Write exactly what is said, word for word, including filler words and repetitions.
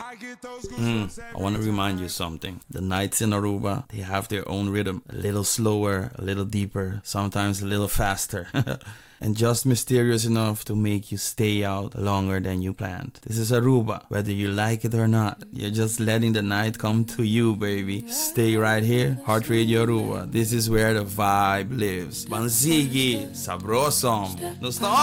Mm, I want to remind you something. The nights in Aruba, they have their own rhythm. A little slower, a little deeper, sometimes a little faster. And just mysterious enough to make you stay out longer than you planned. This is Aruba, whether you like it or not. You're just letting the night come to you, baby. Stay right here, Heart Radio Aruba. This is where the vibe lives. Bansigi, sabrosom. Nostalgia.